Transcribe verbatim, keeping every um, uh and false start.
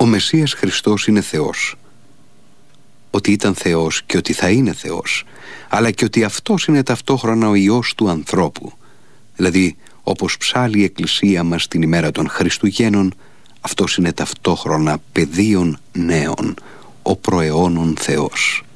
Μεσσίας Χριστός είναι Θεός. Ότι ήταν Θεός και ότι θα είναι Θεός, αλλά και ότι αυτός είναι ταυτόχρονα ο Υιός του ανθρώπου. Δηλαδή, όπως ψάλλει η Εκκλησία μας την ημέρα των Χριστουγέννων, αυτός είναι ταυτόχρονα παιδίον νέων, ο προαιώνων Θεός.